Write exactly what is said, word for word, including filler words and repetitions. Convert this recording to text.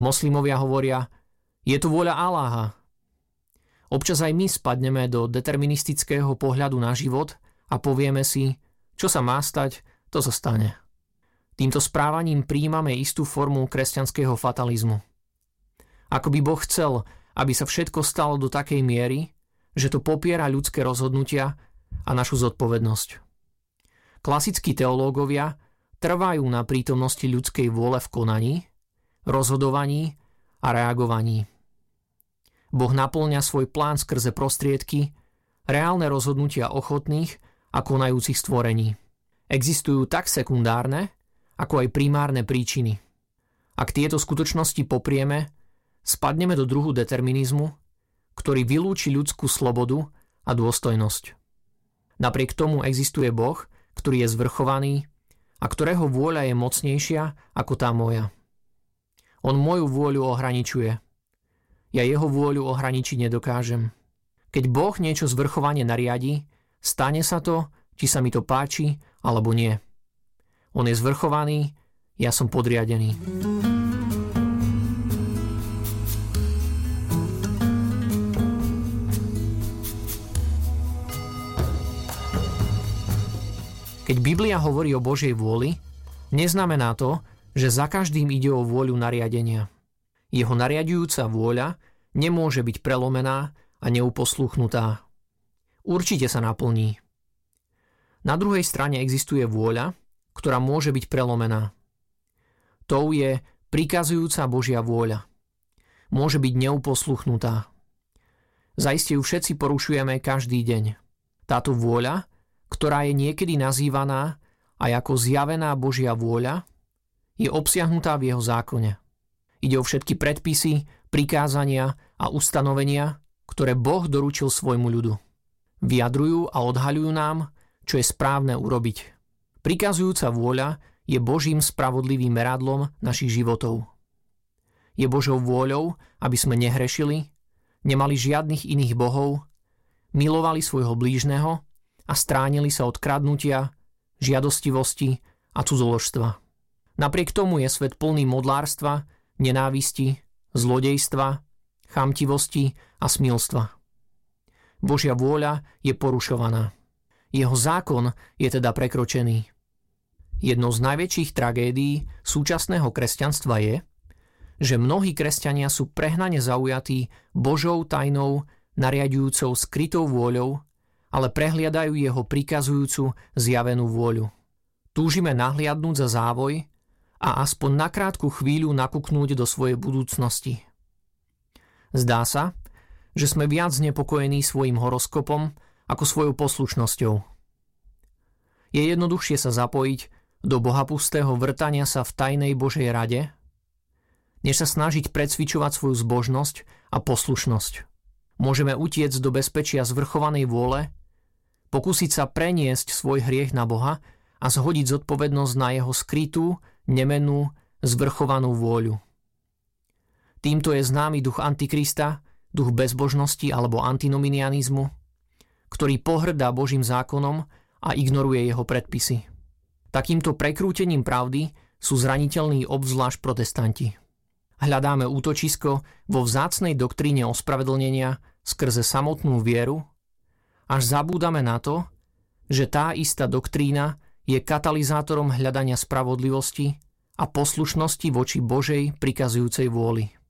Moslimovia hovoria, je to vôľa Aláha. Občas aj my spadneme do deterministického pohľadu na život a povieme si, čo sa má stať, to sa stane. Týmto správaním prijímame istú formu kresťanského fatalizmu. Ako by Boh chcel, aby sa všetko stalo do takej miery, že to popiera ľudské rozhodnutia a našu zodpovednosť. Klasickí teológovia trvajú na prítomnosti ľudskej vôle v konaní, rozhodovaní a reagovaní. Boh napĺňa svoj plán skrze prostriedky, reálne rozhodnutia ochotných a konajúcich stvorení. Existujú tak sekundárne, ako aj primárne príčiny. Ak tieto skutočnosti poprieme, spadneme do druhu determinizmu, ktorý vylúči ľudskú slobodu a dôstojnosť. Napriek tomu existuje Boh, ktorý je zvrchovaný a ktorého vôľa je mocnejšia ako tá moja. On moju vôľu ohraničuje. Ja jeho vôľu ohraničiť nedokážem. Keď Boh niečo zvrchovane nariadi, stane sa to, či sa mi to páči, alebo nie. On je zvrchovaný, ja som podriadený. Keď Biblia hovorí o Božej vôli, neznamená to, že za každým ide o vôľu nariadenia. Jeho nariadujúca vôľa nemôže byť prelomená a neuposluchnutá. Určite sa naplní. Na druhej strane existuje vôľa, ktorá môže byť prelomená. Tou je prikazujúca Božia vôľa. Môže byť neuposluchnutá. Zaiste ju všetci porušujeme každý deň. Táto vôľa, ktorá je niekedy nazývaná aj ako zjavená Božia vôľa, je obsiahnutá v jeho zákone. Ide o všetky predpisy, prikázania a ustanovenia, ktoré Boh doručil svojmu ľudu. Vyjadrujú a odhaľujú nám, čo je správne urobiť. Prikazujúca vôľa je Božím spravodlivým meradlom našich životov. Je Božou vôľou, aby sme nehrešili, nemali žiadnych iných bohov, milovali svojho blížneho a stránili sa od kradnutia, žiadostivosti a cudzoložstva. Napriek tomu je svet plný modlárstva, nenávisti, zlodejstva, chamtivosti a smilstva. Božia vôľa je porušovaná. Jeho zákon je teda prekročený. Jednou z najväčších tragédií súčasného kresťanstva je, že mnohí kresťania sú prehnane zaujatí Božou tajnou, nariadujúcou skrytou vôľou, ale prehliadajú jeho prikazujúcu zjavenú vôľu. Túžime nahliadnúť za závoj a aspoň na krátku chvíľu nakúknúť do svojej budúcnosti. Zdá sa, že sme viac znepokojení svojim horoskopom ako svojou poslušnosťou. Je jednoduchšie sa zapojiť do bohapustého vrtania sa v tajnej Božej rade, než sa snažiť precvičovať svoju zbožnosť a poslušnosť. Môžeme utiecť do bezpečia zvrchovanej vôle, pokúsiť sa preniesť svoj hriech na Boha a zhodiť zodpovednosť na jeho skrytú, nemennú, zvrchovanú vôľu. Týmto je známy duch Antikrista, duch bezbožnosti alebo antinominianizmu, ktorý pohrdá Božím zákonom a ignoruje jeho predpisy. Takýmto prekrútením pravdy sú zraniteľní obzvlášť protestanti. Hľadáme útočisko vo vzácnej doktríne ospravedlnenia skrze samotnú vieru, až zabúdame na to, že tá istá doktrína je katalizátorom hľadania spravodlivosti a poslušnosti voči Božej prikazujúcej vôli.